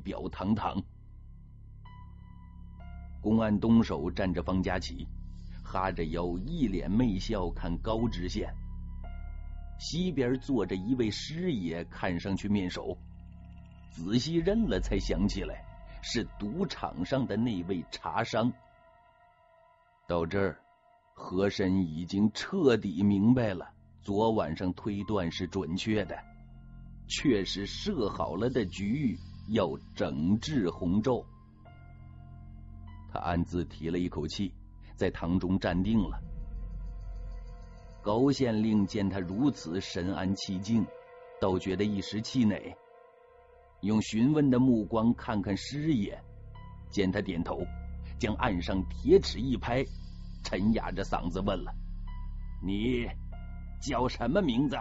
表堂堂。公安东首站着方佳琪，哈着腰，一脸媚笑看高知县。西边坐着一位师爷，看上去面熟，仔细认了才想起来是赌场上的那位茶商。到这儿，和珅已经彻底明白了，昨晚上推断是准确的，确实设好了的局要整治洪州。他暗自提了一口气，在堂中站定了。高县令见他如此神安气静，倒觉得一时气馁，用询问的目光看看师爷，见他点头，将案上铁尺一拍，沉哑着嗓子问了：“你叫什么名字？”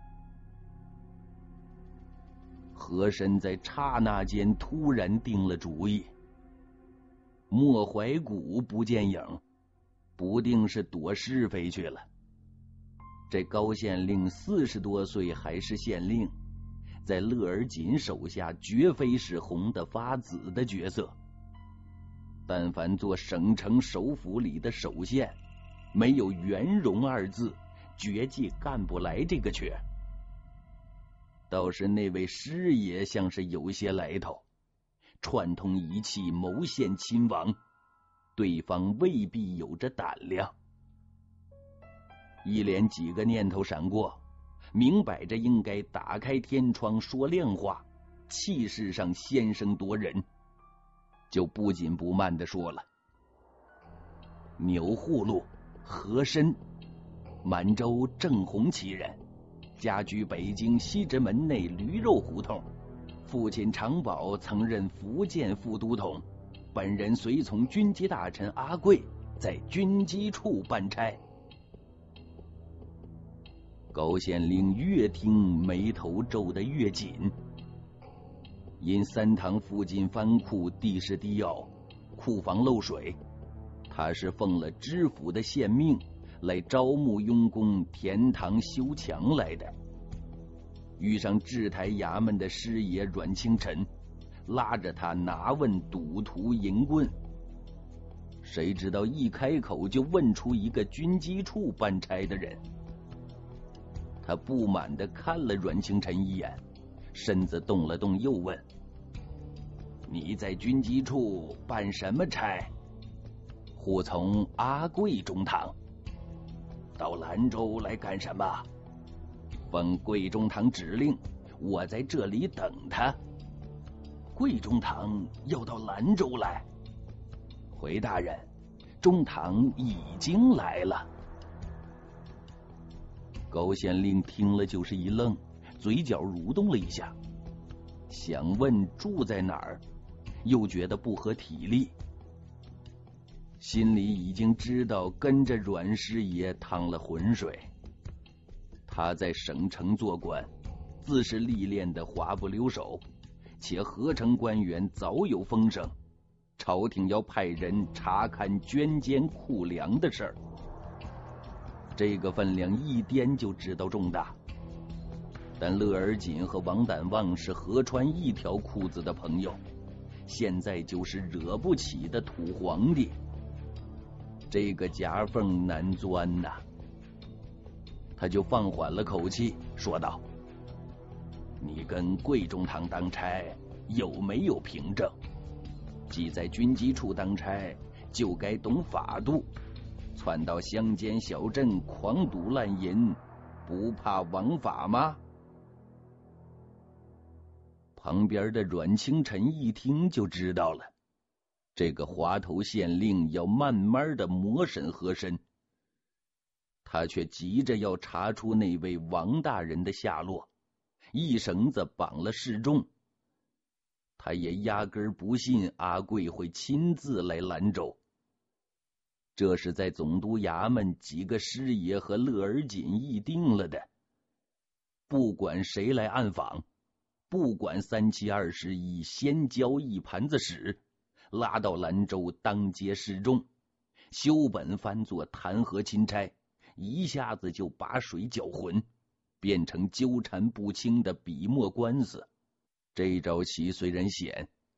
和珅在刹那间突然定了主意，莫怀古不见影，不定是躲是非去了。这高县令40多岁还是县令，在乐而锦手下绝非是红得发紫的角色。但凡做省城首府里的首县，没有圆融二字，绝技干不来这个缺。倒是那位师爷像是有些来头，串通一气谋陷亲王，对方未必有着胆量。一连几个念头闪过，明摆着应该打开天窗说亮话，气势上先声夺人，就不紧不慢地说了：“钮祜禄，和珅，满洲正红旗人，家居北京西直门内驴肉胡同，父亲常宝曾任福建副都统，本人随从军机大臣阿贵在军机处办差。”高县令越听眉头皱得越紧，因三堂附近藩库地势低凹，库房漏水，他是奉了知府的县命来招募佣工填塘修墙来的。遇上制台衙门的师爷阮清晨，拉着他拿问赌徒淫棍，谁知道一开口就问出一个军机处办差的人。他不满地看了阮清晨一眼，身子动了动，又问：“你在军机处办什么差？”“护从阿贵中堂。”“到兰州来干什么？”“奉贵中堂指令，我在这里等他。”“贵中堂要到兰州来？”“回大人，中堂已经来了。”高县令听了就是一愣，嘴角蠕动了一下，想问住在哪儿，又觉得不合体力，心里已经知道跟着阮师爷趟了浑水。他在省城做官，自是历练的滑不溜手，且合成官员早有风声，朝廷要派人查看捐监库粮的事儿。这个分量一掂就知道重大。但乐而锦和王胆旺是合穿一条裤子的朋友，现在就是惹不起的土皇帝，这个夹缝难钻呐。他就放缓了口气说道：“你跟贵中堂当差有没有凭证？既在军机处当差，就该懂法度，窜到乡间小镇狂赌滥淫，不怕枉法吗？”旁边的阮清晨一听就知道了，这个滑头县令要慢慢的磨审和珅，他却急着要查出那位王大人的下落，一绳子绑了示众。他也压根儿不信阿贵会亲自来兰州。这是在总督衙门几个师爷和乐而锦议定了的，不管谁来暗访，不管3721，先交一盘子屎，拉到兰州当街示众，修本翻作弹劾钦差，一下子就把水搅浑，变成纠缠不清的笔墨官司。这招棋虽然险，